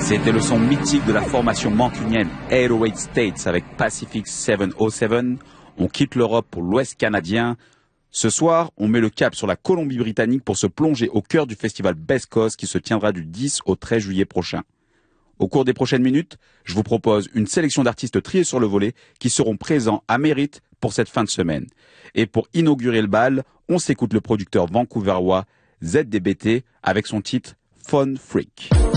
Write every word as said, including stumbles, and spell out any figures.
C'était le son mythique de la formation mancunienne huit cent huit States avec Pacific sept cent sept. On quitte l'Europe pour l'Ouest canadien. Ce soir, on met le cap sur la Colombie-Britannique pour se plonger au cœur du festival Best Coast qui se tiendra du dix au treize juillet prochain. Au cours des prochaines minutes, je vous propose une sélection d'artistes triés sur le volet qui seront présents à Mérite pour cette fin de semaine. Et pour inaugurer le bal, on s'écoute le producteur vancouverois Z D B T avec son titre Fun Freak.